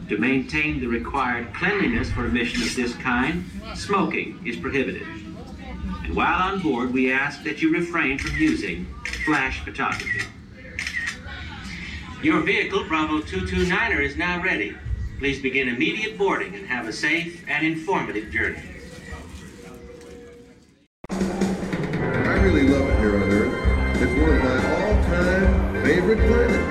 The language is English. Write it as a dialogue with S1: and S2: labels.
S1: To maintain the required cleanliness for a mission of this kind, smoking is prohibited. And while on board, we ask that you refrain from using flash photography. Your vehicle, Bravo 229er, is now ready. Please begin immediate boarding and have a safe and informative journey.
S2: I really love it here on Earth. It's one of my all-time favorite planets.